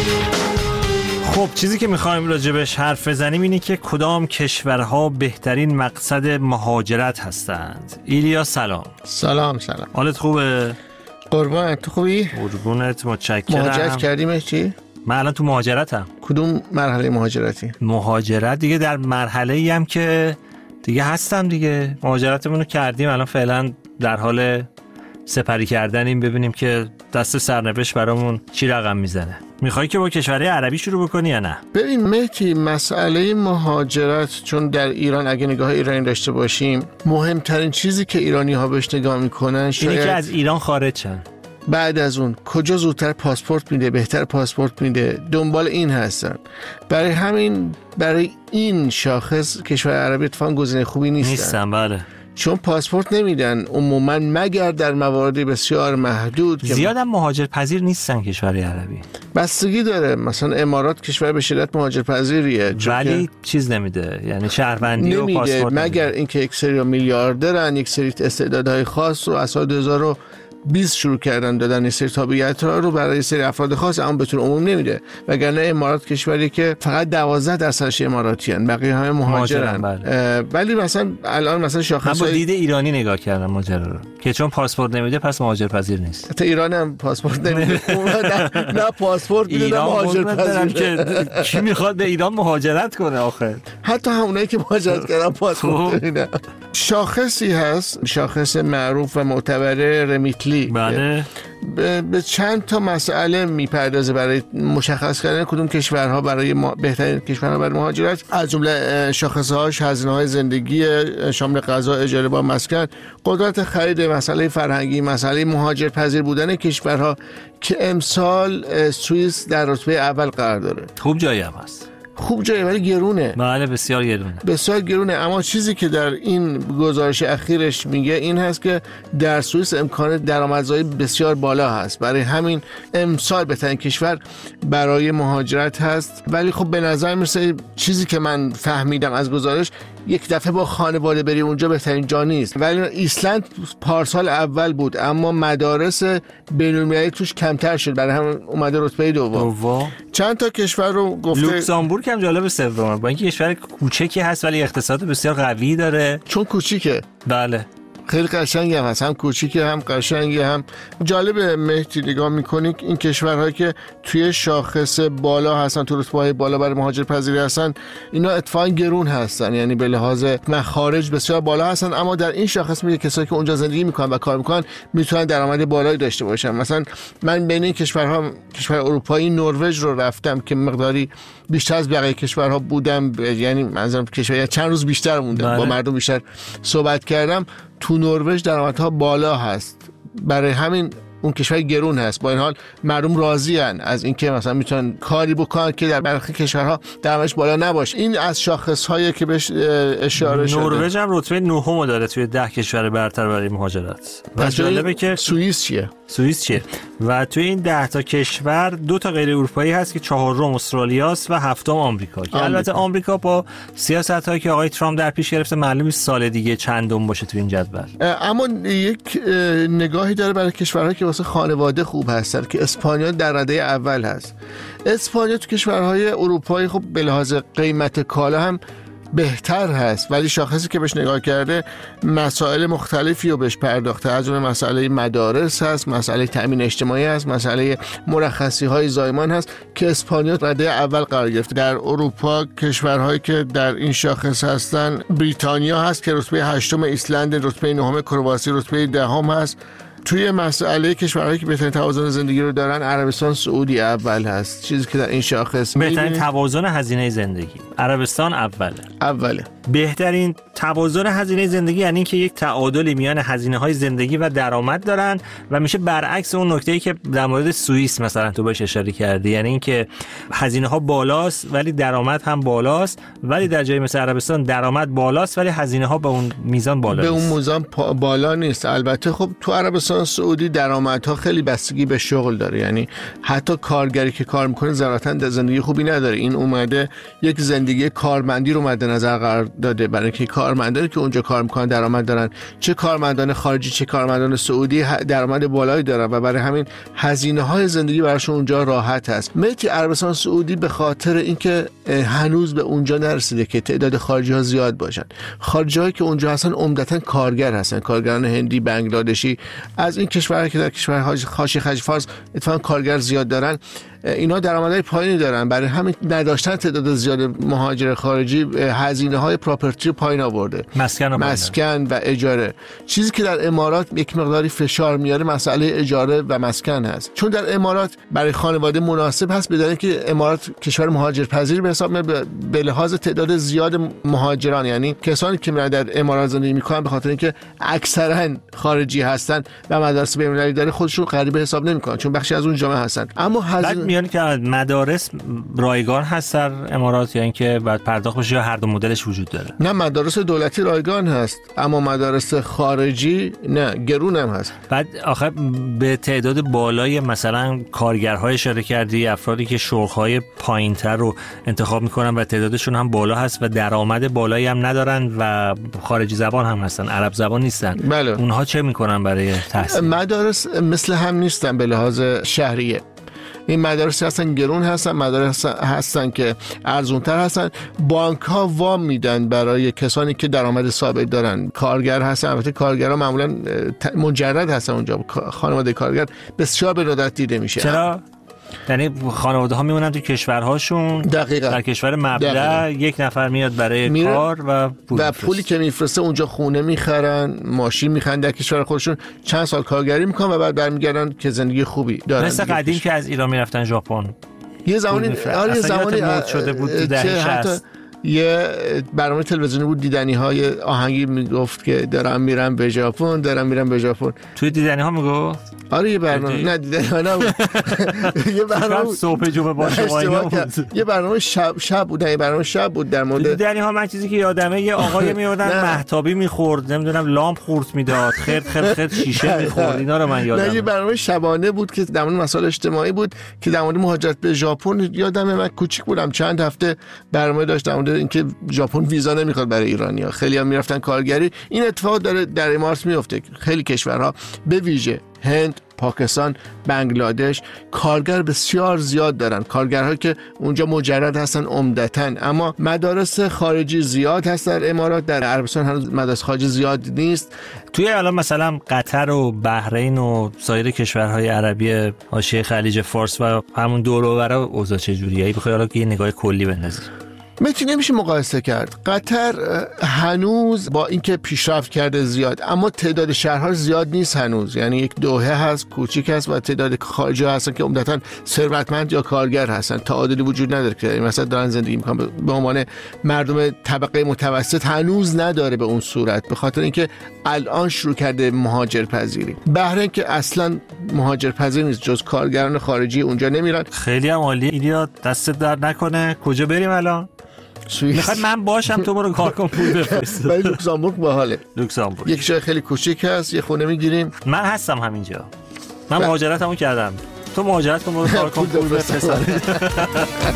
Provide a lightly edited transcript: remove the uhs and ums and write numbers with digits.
خب چیزی که میخوایم راجبش حرف بزنیم اینه که کدام کشورها بهترین مقصد مهاجرت هستند. ایلیا سلام. سلام. حالت خوبه؟ قربانت، تو خوبی؟ قربونت، متشکرم. مهاجرت کردیم چی؟ من الان تو مهاجرتم. کدوم مرحله مهاجرتی؟ مهاجرت دیگه در مرحله‌ای هم که دیگه هستم دیگه. مهاجرتمون رو کردیم، الان فعلا در حال سپری کردنیم ببینیم که دست سرنوشت برامون چی رقم میزنه. میخوایی که با کشورهای عربی شروع بکنی یا نه؟ ببین مهدی، مسئله مهاجرت چون در ایران اگه نگاه ایرانی داشته باشیم، مهمترین چیزی که ایرانی ها بهش نگاه میکنن شاید اینه که از ایران خارج شن. بعد از اون کجا زودتر پاسپورت میده، بهتر پاسپورت میده، دنبال این هستن. برای این شاخص کشور عربی اتفاقا گزینه خوبی نیستن. بله. چون پاسپورت نمیدن عموما مگر در موارد بسیار محدود. زیادم مهاجر پذیر نیستن کشور عربی. بستگی داره، مثلا امارات کشور به شدت مهاجر پذیریه ولی چیز نمیده، یعنی شهروندی و پاسپورت مگر اینکه یک سری میلیاردرن، یک سری استعدادهای خاص رو از سال 2020 شروع کردن دادن، یک سری تابعیت رو برای سری افراد خاص، اما به طور عموم نمیده. وگرنه امارات کشوری که فقط 12% اماراتیان، بقیه همه مهاجرن. ولی مثلا الان مثلا شاخص من با دید ایرانی نگاه کردم ماجرا رو که چون پاسپورت نمیده پس مهاجر پذیر نیست. حتی ایران هم پاسپورت نمیده. نه پاسپورت میده نه مهاجر پذیر. که کی میخواد به ایران مهاجرت کنه آخه؟ حتی همونایی که مهاجرت کردن پاسپورت نمیدن. شاخصی هست، شاخص معروف و معتبر رمیتلی. بله. به چند تا مسئله میپردازه برای مشخص کردن کدوم کشورها برای بهترین کشورها برای مهاجرت. از جمله شاخصهاش هزینه‌های زندگی شامل غذا، اجاره با مسکن، قدرت خرید، مسئله فرهنگی، مسئله مهاجر پذیر بودن کشورها که امسال سوئیس در رتبه اول قرار داره. خوب جایی هم هست. خوب جایی ولی گرونه. بله بسیار گرونه. بسیار گرونه. اما چیزی که در این گزارش اخیرش میگه این هست که در سوئیس امکان درآمدزایی بسیار بالا هست، برای همین امسال بهترین کشور برای مهاجرت هست. ولی خب به نظر میرسه چیزی که من فهمیدم از گزارش، یک دفعه با خانواده بری اونجا بهترین جا نیست. ولی ایسلند پارسال اول بود اما مدارس بین‌المللی توش کمتر شد، برای همین اومده رتبه دوم. چند تا کشور رو گفته. لوکزامبورگ هم جالب سوم، با اینکه کشور کوچکی هست ولی اقتصاد بسیار قوی داره. چون کوچیکه. بله. خیلی قشنگی هم هست، هم کوچیکه هم قشنگی هم جالبه. مهدی نگاه میکنی این کشورهایی که توی شاخص بالا هستن، تو رتبه‌های بالا برای مهاجر پذیری هستن، اینا اتفاقا گرون هستن، یعنی به لحاظ مخارج بسیار بالا هستن. اما در این شاخص میگه کسایی که اونجا زندگی میکنن و کار میکنن میتونن درآمد بالایی داشته باشن. مثلا من بین این کشورها، کشور اروپایی، نروژ رو رفتم که مقداری بیشتر از بقیه کشورها بودم، یعنی منظورم کشور چند روز بیشتر موندم، با مردم بیشتر صحبت کردم. تو نروژ درآمدها بالا هست، برای همین اون کشور گرون هست. با این حال مردم راضی ان از اینکه مثلا میتونن کاری بکنن که در برخی کشورها درآمدش بالا نباشه. این از شاخص‌هایی که بهش اشاره شده. نروژ هم رتبه 9 داره توی 10 کشور برتر برای مهاجرت. و جالبه که سوئیس چیه؟ و توی این 10 تا کشور 2 تا غیر اروپایی هست که 4م استرالیاست و 7م آمریکا. که البته آمریکا با سیاستایی که آقای ترامپ در پیش گرفته معلومه سال دیگه چندم باشه توی این جدول. اما یک نگاهی داره برای کشورهایی که واسه خانواده خوب هستن که اسپانیا در رده اول هست. اسپانیا تو کشورهای اروپایی خب به لحاظ قیمت کالا هم بهتر هست، ولی شاخصی که بهش نگاه کرده مسائل مختلفی رو بهش پرداخته. از اون مسئله مدارس هست، مسئله تأمین اجتماعی هست، مسئله مرخصی های زایمان هست که اسپانیا رده اول قرار گرفته. در اروپا کشورهایی که در این شاخص هستن، بریتانیا هست که رتبه 8م، ایسلند رتبه 9م، کرواسی رتبه 10م هست. توی مسئله کشورهایی که بهترین توازن زندگی رو دارن، عربستان سعودی اول هست. چیزی که در این شاخص بهترین توازن هزینه زندگی، عربستان اوله. بهترین توازن هزینه زندگی یعنی اینکه یک تعادلی میان هزینه‌های زندگی و درآمد دارن و میشه برعکس اون نکته‌ای که در مورد سوئیس مثلا تو بهش اشاره کردی، یعنی اینکه هزینه‌ها بالاست ولی درآمد هم بالاست، ولی در جای مثل عربستان درآمد بالاست ولی هزینه‌ها به اون میزان بالا نیست. به اون میزان بالا نیست. البته خب تو عربستان سعودی درآمدها خیلی بستگی به شغل داره، یعنی حتی کارگری که کار میکنه ذاتاً زندگی خوبی نداره. این اومده یک زندگی کارمندی رو مد نظر قرار داده، برای اینکه کارمندانی که اونجا کار میکنن درآمد دارن، چه کارمندان خارجی چه کارمندان سعودی درآمد بالایی دارن و برای همین هزینه‌های زندگی براشون اونجا راحت است. ملت عربستان سعودی به خاطر اینکه هنوز به اونجا نرسیده که تعداد خارجی‌ها زیاد باشن، خارجی‌هایی که اونجا هستن عمدتاً کارگر هستن، کارگران هندی، بنگلادشی، از این کشورها که در کشورهای حاشیه خلیج فارس اتفاقاً کارگر زیاد دارن، اینا درآمدهای پایینی دارن. برای همین نداشتن تعداد زیاد مهاجر خارجی هزینه‌های پراپرتی رو پایین آورده، مسکن و اجاره. چیزی که در امارات یک مقداری فشار میاره مسئله اجاره و مسکن هست، چون در امارات برای خانواده مناسب هست، بدون که امارات کشور مهاجرپذیر به حساب میاد به لحاظ تعداد زیاد مهاجران، یعنی کسانی که میرن در امارات زندگی میکنن به خاطر اینکه اکثرا خارجی هستن و مدارس بین‌المللی داره خودشون غریبه حساب نمیکنن چون بخشی از اون جامعه هستن. اما میگن که مدارس رایگان هست در امارات یا اینکه بعد پرداخت بشه یا هر دو مدلش وجود داره؟ نه، مدارس دولتی رایگان هست اما مدارس خارجی نه، گرون هم هست. بعد آخه به تعداد بالای مثلا کارگرهای اشاره کردی، افرادی که شغل‌های پایین‌تر رو انتخاب میکنن و تعدادشون هم بالا هست و درآمد بالایی هم ندارن و خارجی زبان هم هستن، عرب زبان نیستن. بله. اونها چه میکنن برای تحصیل؟ مدارس مثل هم نیستن به لحاظ شهریه. این مدارس هستن گرون هستن، مدارس هستن که ارزونتر هستن. بانک ها وام میدن برای کسانی که درآمد ثابت دارن، کارگر هستن. البته کارگرها معمولا مجرد هستن اونجا، خانواده کارگر بسیار به ندرت دیده میشه. چرا؟ یعنی خانواده ها میمونن تو کشورهاشون. دقیقاً. در کشور مبدأ یک نفر میاد برای کار و پولی که میفرسته اونجا خونه میخرن، ماشین میخرن در کشور خودشون، چند سال کارگری میکنن و بعد برمیگردن که زندگی خوبی دارن. مثل قدیم که از ایران میرفتن ژاپن. یه زمانی مد شده بود تو دهه 60. یه برنامه تلویزیونی بود دیدنی های آهنگی میگفت که دارم میرم به ژاپن، دارم میرم به ژاپن. توی دیدنی ها میگفت؟ آره یه برنامه نه دیدنی ها نبود. یه برنامه صبح جمعه باشه یه برنامه شب بود، یه برنامه شب بود در مورد دیدنی ها. من چیزی که یادمه یه آقای میوردن مهتابی میخورد، نمیدونم لامپ خورد میداد، خرد شیشه میخورد، اینا رو من یادمه. نه یه برنامه شبانه بود که در مورد مسائل اجتماعی بود که در مورد مهاجرت به ژاپن. یادمه من کوچیک بودم، چند هفته برنامه داشت در مورد اینکه ژاپن ویزا نمیخواد برای ایرانی‌ها، خیلی‌ها میرفتن کارگری. این اتفاق داره در امارات میفته. خیلی کشورها به ویژه هند، پاکستان، بنگلادش کارگر بسیار زیاد دارن، کارگرهایی که اونجا مجرد هستن عمدتاً. اما مدارس خارجی زیاد هست در امارات. در عربستان هنوز مدارس خارجی زیاد نیست. توی الان مثلا قطر و بحرین و سایر کشورهای عربی حاشیه خلیج فارس و همون دور و بر اوضاع چجوریه؟ بخوای حالا که یه نگاه کلی بندازی. نمیشه مقایسه کرد. قطر هنوز با اینکه پیشرفت کرده زیاد، اما تعداد شهرها زیاد نیست هنوز. یعنی یک دوحه هست، کوچیک هست و تعداد خارجی هستن که عمدتاً ثروتمند یا کارگر هستن. تعادلی وجود نداره که مثلا دارن زندگی میکنن به عنوان مردم طبقه متوسط هنوز نداره به اون صورت، به خاطر اینکه الان شروع کرده مهاجرپذیری. بحرین که اصلا مهاجرپذیر نیست، جز کارگران خارجی اونجا نمیرن. خیلی هم عالی. ایدیا دست در نکنه. کجا بریم الان؟ میخواد من باشم تو برو کار کن پول بفرست. ولی لوکزامبورگ باحاله. لوکزامبورگ یک جای خیلی کوچیک هست، یه خونه میگیریم. من هستم همینجا. من مهاجرتمو کردم. تو مهاجرت کن برو کار کن پول بفرست.